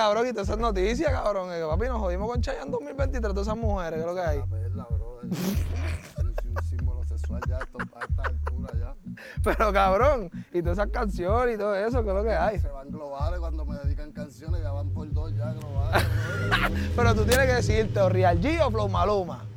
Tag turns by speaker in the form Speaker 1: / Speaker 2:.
Speaker 1: cabrón, y todas esas noticias, cabrón. Que, papi, nos jodimos con Chayanne en 2023, todas esas mujeres, ¿qué es lo que hay?
Speaker 2: La perla, bro. Es un símbolo sexual ya a esta altura ya.
Speaker 1: Pero, cabrón, y todas esas canciones y todo eso, ¿qué es lo que hay?
Speaker 2: Se van globales cuando me dedican canciones, ya van por 2 ya globales.
Speaker 1: Pero tú tienes que decirte o Real G o Flow Maluma.